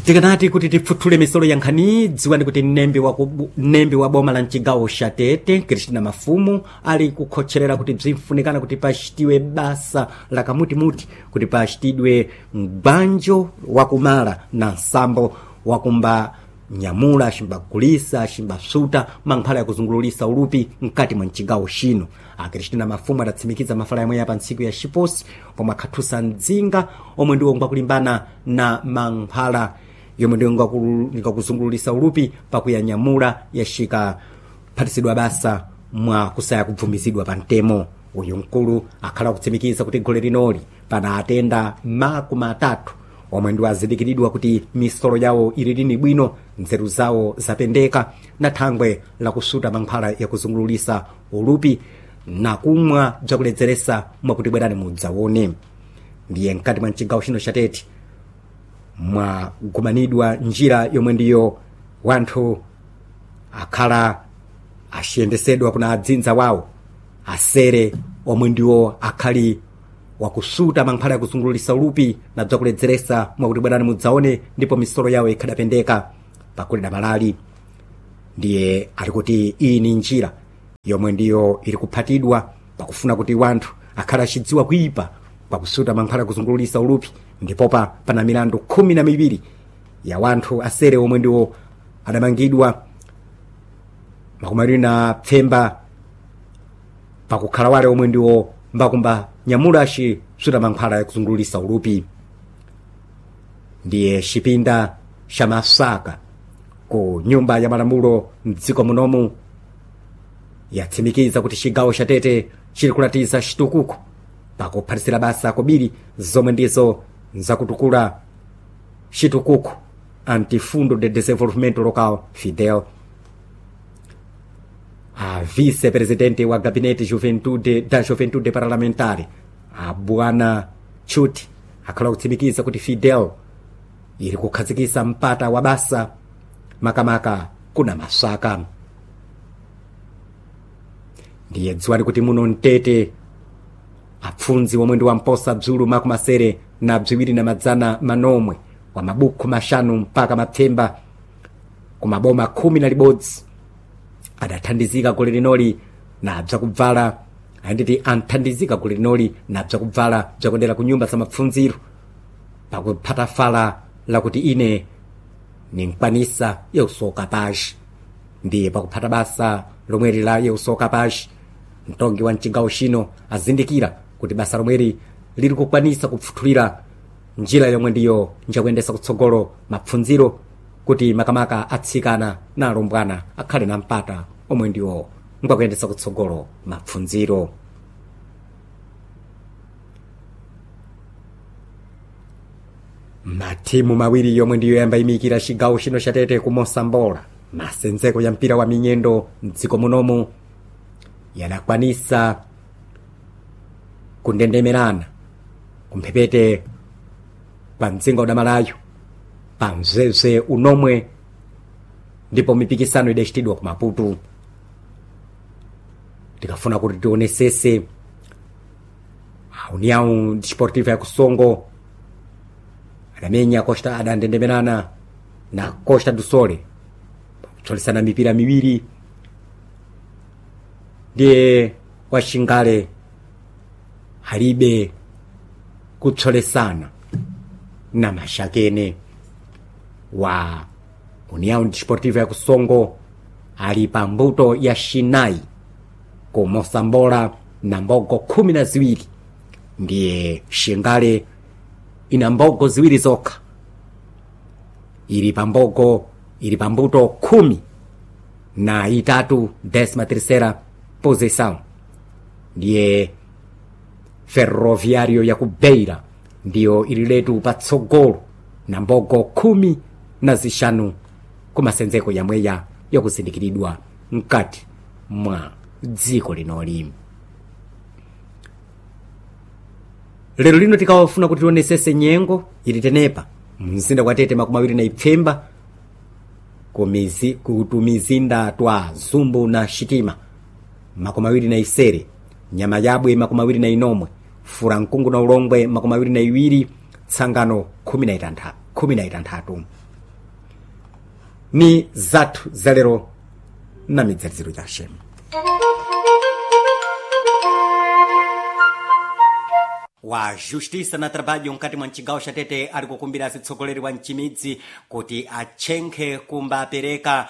tikanati kuti tipfuthule misolo ya nkhani dziwani kuti mnembi wa boma la mchigawo cha Tete Kristina Mafumu ali kukhotcherera kuti bzimfunikana kuti pachitiwe basa la kamutimuti kuti pachitidwe mgwanjo wakumala na nsambo wakumba nyamula chimbagulisa chimbasuta mankhwala yakuzungululisa ulupi mkati mwa mchigawo chino. Kristina Mafumu adatsimikiza mafala yamwe ya pa ntsiku ya Chiposi pomwe akhathusa mdzinga omwe ndiwo ngwakulimbana na mankhwala yomwe ndiwo ngakuzungululisa ulupi pakuyanyamula yashika phatisidwa basa mwa kusaya kubvumizidwa pa mtemo. Uyu mkulu akhala kutsimikiza kuti gole linoli pana atenda makumi atatu omwe ndiwo azindikiridwa kuti misolo yawo ili lini bwino, nzeru zawo zapendeka na thangwe lakusuta mankhwala yakuzungululisa ulupi na kumwa bzakuledzeresa mwakuti bwerani mudzaone. Ndiye mkati mwa mchigawo chino cha Tete mwagumanidwa njira yomwe ndiyo wanthu akhala aciyendesedwa kuna adzinza wawo asere omwe ndiwo akhali wakusuta mankhwala yakuzungululisa ulupi na bzakuledzeresa mwakuti bwerani mudzaone, ndipo misolo yawo ikhadapendeka pakulida malali. Ndiye ali kuti iyi ni njira yomwe ndiyo ili kuphatidwa pakufuna kuti wanthu akhala achidziwa kuipa pakusuta mankhwala yakuzungululisa ulupi, ndipopa pana milandu 12 ya wanthu asere omwe ndiwo adamangidwa makumari na pfemba pakukhala wale omwe ndiwo mbakumba nyamula acisuta mankhwala yakuzungululisa ulupi. Ndiye chipinda cha Masaka ku nyumba ya malamulo mdziko munomu yatsimikiza kuti chigawo cha Tete chili kulatiza chitukuko pakuphatisira basa kobiri zomwe ndizo nzakutukula chitukuko antifundo de desenvolvimento local Fidel. A vice-presidente wa gabinete da juventude parlamentare a Bwana Chuti akhala kutsimikiza kuti Fidel ili kukhazikisa mpata wa basa makamaka kuna Masaka. Ndiye dziwani kuti muno mtete apfunzi womwe ndi wamposa bzulu makumasere na bziwiri na madzana manomwe wa mabuku mashanu mpaka mapfemba kumaboma 11 adathandizika gole linoli na bzakubvala anditi anthandizika gole linoli na bzakubvala bzakondera ku nyumba za mapfunziro pakuphata fala lakuti ine ni nkwanisa yeusoka pashi. Ndiye pakuphata basa lomweri la yeusoka pashi mtongi wa mchigawo chino azindikira kuti basa lomweri lili kukwanisa kupfuthulira njira yomwe ndiyo njakuyendesa kutsogolo mapfunziro kuti makamaka atsikana na alumbwana akhale na mpata omwe ndiwo ngwakuyendesa kutsogolo mapfunziro. Matimu mawiri yomwe ndiyo yambayimikira chigawo chino cha Tete kumosambola masenzeko ya mpira wa minyendo mdziko munomu yanakwanisa kundendemerana kumphepete pa mdzinga udamalayo pa mzeze unomwe, ndipo mipikisano idachitidwa ku Maputo. Tikafuna kuti tionesese União Desportiva ya Kusongo adamenya Costa adandendemerana na Costa do Sole kutsolisana mipira miwiri. Ndiye washingale halibe kutsolesana na mashakene wa União Desportiva ya Kusongo ali pa mbuto ya Shinai ku Mosambola na mbogo 12. Ndiye shingale ina mbogo ziwiri zokha ili pa mbuto 10 na itatu 13ª posição. Ndiye Ferroviário ya Kubeira ndiyo ililetu patsogolo na mbogo 15 kumasenzeko yamweya yakuzindikiridwa mkati mwa dziko linoli. Lero lino tikawafuna kuti tionesese nyengo ili tenepa mzinda kwa Tete 27 kutumizinda twa Zumbu na Shitima 27, Nyama Yabwe 21, Furankungu na Ulongwe 22, Tsangano 13. ni zathu zalero na midzaliziro yashe. Wa justiça na trabalho nkati mwa mchigawo cha Tete ali kukumbira atsogoleri wa mchimidzi kuti achenkhe kumbapereka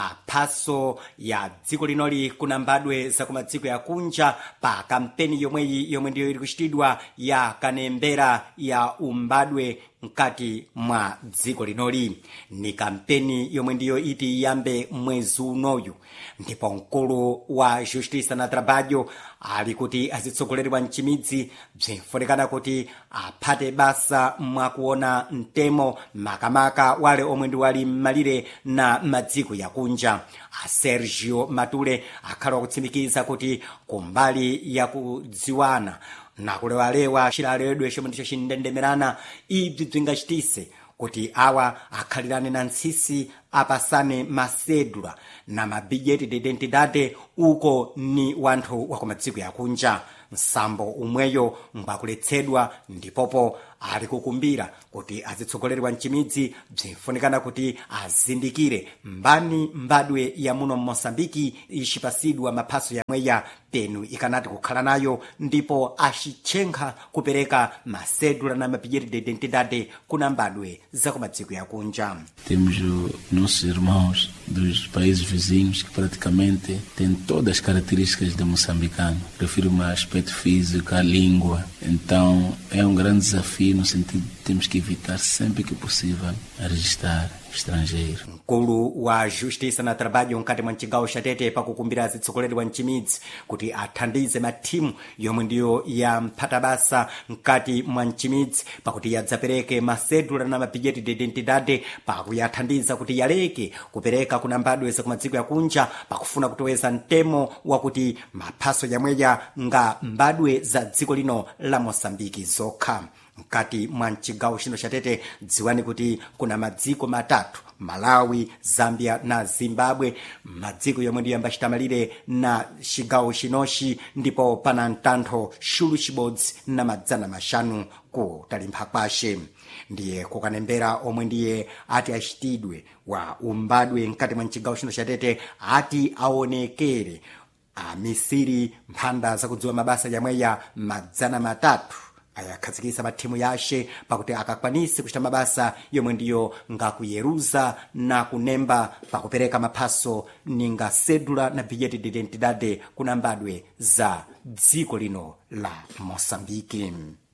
maphaso ya dziko linoli kuna mbadwe za kumadziko ya kunja pa kampeni yomwe ndiyo ili kuchitidwa ya kanembera ya umbadwe nkati mwa dziko linoli. Ni kampeni yomwe ndiyo iti iyambe mwezi unoyu, ndipo mkulu wa justiça na trabalho ali kuti azitsogoleri wa mchimidzi bzinfunikana kuti aphate basa mwakuona mtemo makamaka wale omwe ndi wali mmalire na madziko ya kunja. A Sergio Matule akhala kutsimikiza kuti kumbali ya kudziwana na kulewalewa chilaledwe chomwe ndicho chindendemerana ibzi bzingachitise kuti awa akhalirane na ntsisi apasane masedula na mabijeti de identidade uko ni wanthu wakumadziko ya kunja. Nsambo umweyo ngwakuletsedwa ndipopo ali kukumbira kuti azitsogoleri wa mchimidzi bzinfunikana kuti azindikire mbani mbadwe ya muno Mosambiki ichipasidwa maphaso yamweya penu ikanati kukhala nayo, ndipo achichenkha kupereka masedula na mabijeti de identidade kuna mbadwe za kumadziko ya kunja. Temos nossos irmãos dos países vizinhos que praticamente têm todas as características de moçambicano. Refiro-me ao aspecto físico, à língua. Então é grande desafio no sentido de temos que evitar sempre que possível a registrar estrangeiro. Mkulu wa justiça na trabalho nkati mwa mchigawo cha Tete pakukumbira azitsogoleri wa mchimidzi kuti athandize mathimu yomwe ndiyo ya mphatabasa nkati mwa mchimidzi pakuti yadzapereke masedula na mabijeti de identidade pakuyathandiza kuti yaleke kupereka kuna mbadwe za kumadziko ya kunja pakufuna kutoweza mtemo wakuti maphaso yamweya nga mbadwe za dziko lino la Mosambiki zokha. Mkati mwa mchigawo chino cha Tete dziwani kuti kuna madziko matatu, Malawi, Zambia na Zimbabwe, madziko yomwe ndiyo yambachitamalire na chigawo chinochi, ndipo pana mtantho xulu chibodzi na madzana maxanu ku talimpha kwashe. Ndiye kukanembera omwe ndiye ati achitidwe wa umbadwe mkati mwa mchigawo chino cha Tete ati aonekere amisiri mphanda zakudziwa mabasa yamweya madzana matatu ayakhazikisa mathimu yashe pakuti akakwanise kuchita mabasa yomwe ndiyo ngakuyeruza na kunemba pakupereka maphaso ninga sedula na bijeti de identidade kuna mbadwe za dziko lino la Mosambiki.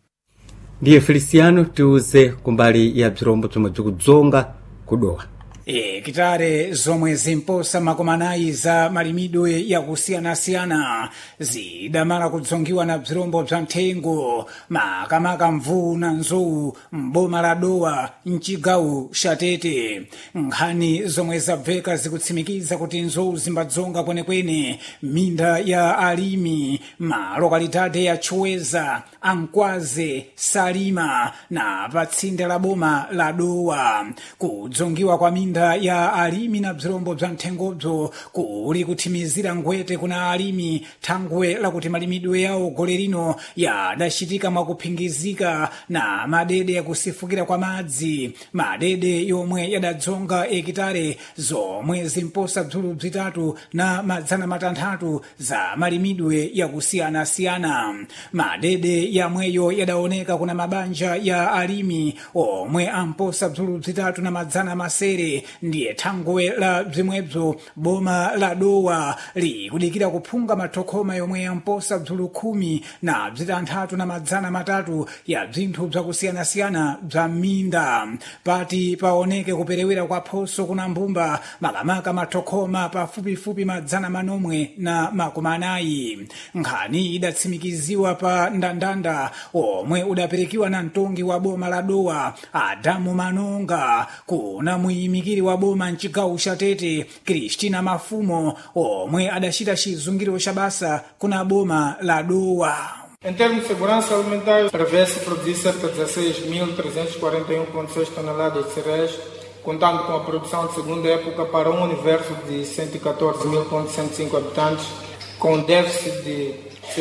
Ndiye Feliciano tiuze kumbali ya bzirombo zomwe bzikudzonga kudowa. Kitare zomwe zimposa makomanayi za malimidwe ya kusiyana-siyana zidamala kudzongiwa na bzirombo bza nthengo makamaka mvuu na nzowu mboma la Dowa mchigawo cha Tete. Nkhani zomwe zabveka zikutsimikiza kuti nzowu zimbadzonga kwenekwene minda ya alimi malokalitade ya Chiweza, Ankwaze, Salima na patsinde la boma la Dowa. Kudzongiwa kwa minda ya alimi na bzirombo bza nthengobzo kuli kuthimizira ngwete kuna alimi thangwe lakuti malimidwe yawo gole lino yadachitika mwakuphingizika na madede yakusifukira kwa madzi, madede yomwe yadadzonga ekitare zomwe zimposa bzulu bzitatu na madzana matanthatu za malimidwe yakusiyana-siyana. Madede yamweyo yadaoneka kuna mabanja ya alimi omwe amposa bzulu bzitatu na madzana masere. Ndiye thangwe la bzimwebzo boma la Dowa likudikira kuphunga mathokoma yomwe yamposa bzulu 10 na bzitanthatu na madzana matatu ya bzinthu bzakusiyana-siyana bza minda. Pati paoneke kuperewera kwa phoso kuna mbumba makamaka mathokoma pafupifupi madzana manomwe na makumanayi. Nkhani idatsimikiziwa pa ndandanda omwe udaperekiwa na mtongi wa boma la Dowa Adamu Manonga kuna muyimikiri wa boma mchigawo cha Tete Cristina Mafumo omwe adachita chizungiro cha basa kuna boma la Dowa. Em termos de segurança alimentar, prevê-se produzir cerca de 16.341,6 toneladas de cereais, contando com a produção de segunda época para um universo de 114.105 habitantes, com déficit de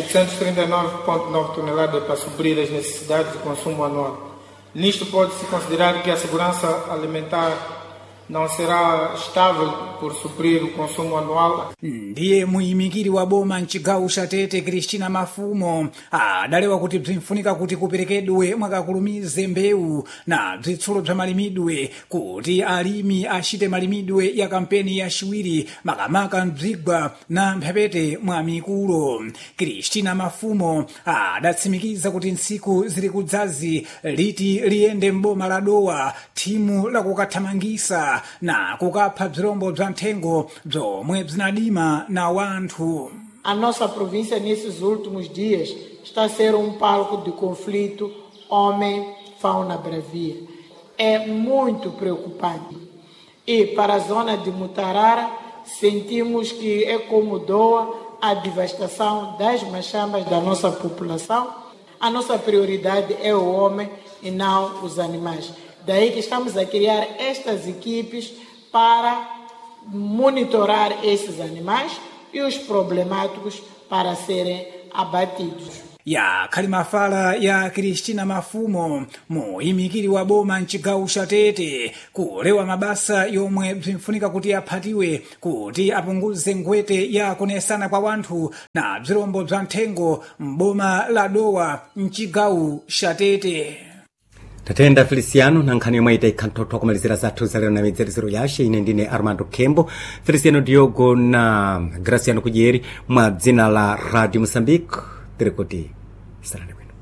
739,9 toneladas para suprir as necessidades de consumo anual. Nisto pode-se considerar que a segurança alimentar não será estável por suprir o consumo anual. Ndiye muyimikiri wa boma mchigawo cha Tete Cristina Mafumo adalewa kuti bzinfunika kuti kuperekedwe mwakakulumize mbewu na bzitsulo bza malimidwe kuti alimi achite malimidwe ya kampeni ya chiwiri makamaka mdzigwa na mphepete mwa mikulo. Cristina Mafumo adatsimikiza kuti ntsiku zili kudzazi liti liyende mboma la Dowa thimu la kukathamangisa na kukapha bzirombo bza nthengo bzomwe bzinadima na wanthu. A nossa província, nesses últimos dias, está a ser palco de conflito homem-fauna bravia. É muito preocupante. E para a zona de Mutarara, sentimos que é como Doa a devastação das machambas da nossa população. A nossa prioridade é o homem e não os animais. Daí que estamos a criar estas equipes para monitorar esses animais e os problemáticos para serem abatidos. Ya kalimafala ya Cristina Mafumo muyimikiri wa boma mchigawo cha Tete kulewa mabasa yomwe bzinfunika kuti aphatiwe kuti apunguze ngwete ya kunesana kwa wanthu na bzirombo bza nthengo mboma la Dowa mchigawo cha Tete. tatenda Feliciano na nkhani yomwe itaikhanthotho kumalizira zathu zalero na midzerezero yashe. Ine ndine Armando Kembo, Feliciano Diogo na Graciano Kudyeri mwa dzina la Radio Moçambique. Tirikuti salani bwino.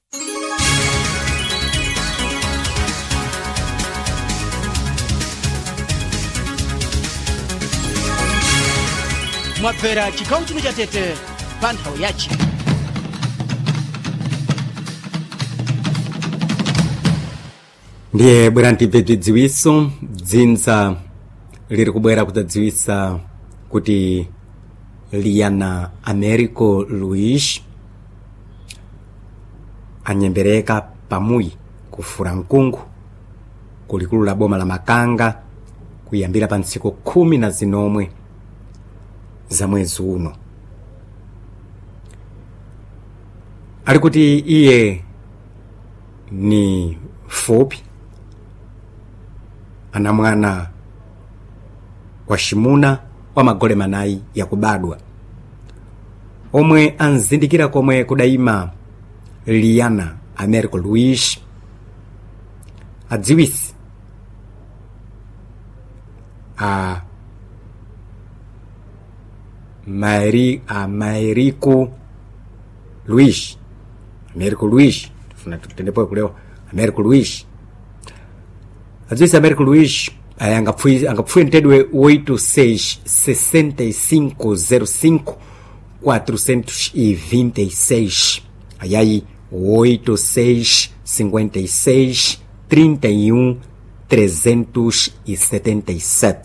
Mwapera chikawu chino cha Tete pa nthawi yace. Ndiye bwera ntibve bzidziwiso dzinza liri kubwera kudzadziwisa kuti Liana Americo Luiz anyembereka pamuyi kufura mkungu kulikulu la boma la Makanga kuyambira pa ntsiku 19 za mwezi uno. Ali kuti iye ni fupi ana mwana wa Shimuna wa magole manayi yakubadwa omwe anzindikira komwe kudaima Liana Americo Luiz adziwisi Americo Luiz tufuna tutendepo kulewa Americo Luiz adziwisi Americo Luiz angapfuye ntedwe 866505 ayayi 865631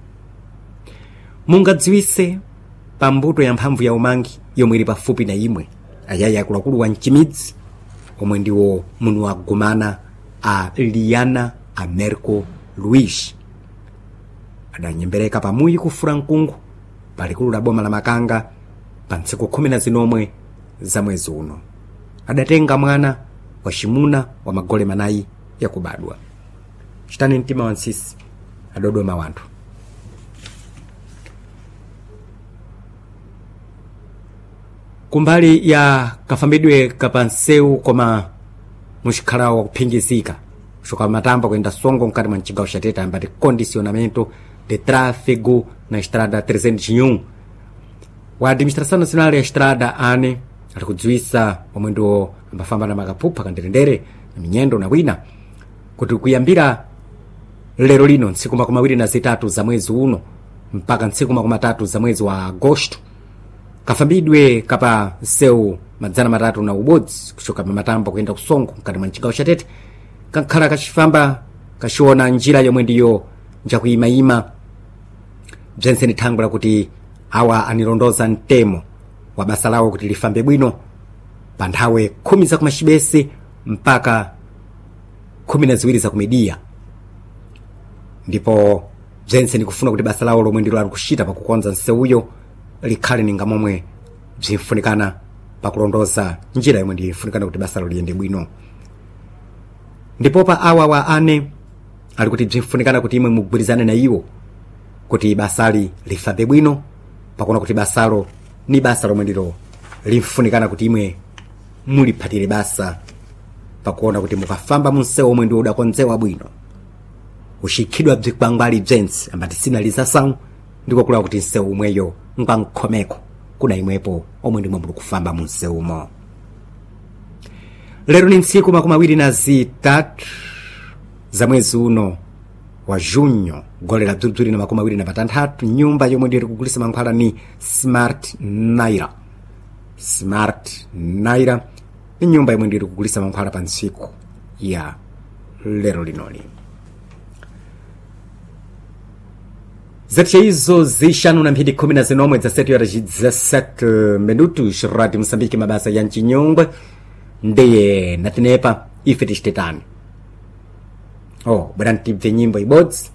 mungadziwise pambuto ya mphamvu ya umangi yomwe ili pafupi na imwe ayayi akuluakulu wa mchimidzi omwe ndiwo munu wagumana a Liana Americo Luiz adanyembereka pamuyi kufura mkungu palikulu la boma la Makanga pa ntsiku 19 za mwezi uno. Adatenga mwana wa Shimuna wa magole manayi yakubadwa. Chitani mtima wansisi adodoma wanthu. Kumbali ya kafambidwe kapanseu koma mushikhala wa kuphingizika kushoka matamba kwenda Songo mkati mwa mchigawo cha Tete ambati condicionamento de tráfego na estrada 301 wa administração nacional ya estrada ane alikudziwisa omwe ndiwo ambafamba na makapupha kanderendere na minyendo na wina kuti kuyambira lero lino ntsiku 23 za mwezi uno mpaka ntsiku 3 za mwezi wa Agosto kafambidwe kapa seu madzana matatu na ubodzi kushoka matamba kwenda kusongo mkati mwa mchigawo cha Tete kankhala kachifamba kashiona njira yomwe ndiyo njakuyimayima bzense nithangula kuti awa anirondoza mtemo wa basa lawo kuti lifambe bwino pa nthawe 10 za kumachibese mpaka 12 za kumidiya. Ndipo bzense nikufuna kuti basa lawo lomwe ndilo alikuchita pakukonza nsewuyo likhale ninga momwe bzinfunikana pakulondoza njira yomwe ndifunikana kuti basa lo liyende bwino. Ndipo pa awa wa ane ali kuti bzinfunikana kuti imwe mugwirizane na iwo kuti basali lifabe bwino, pakuona kuti basalo ni basa lomwe ndilo limfunikana kuti imwe muliphatire basa, pakuona kuti mukafamba munsewu omwe ndiwo udakonzewa bwino, uxikhidwa bzikwangwali bzentse ambati sinalizasawu, ndiko kulawa kuti nsewu umweyo nkankhomeko kuna imwepo omwe ndimwe muli kufamba munsewumo. Lero ni ntsiku 23 za mwezi uno wa junho, golera bzulibzuli na 26, nyumba yomwe ndiri kugulisa mankhwala ni Smart Naira. Smart Naira ni nyumba yomwe ndiri kugulisa mankhwala pa ntsiku ya lero linoli. Zatia izo zixanu na mphindi 19 za 7 horas 17 minutos, Radio Moçambique mabasa ya Nchinyongwe, ndeye natinepa ife tixtetani. Bwana tibve nyimbo ibodzi,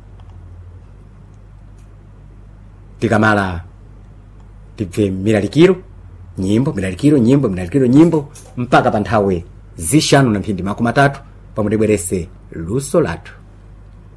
tikamala tibve milalikiro, nyimbo, mpaka pa nthawe zixanu na mphindi 30 pamwe tibwerese luso lathu.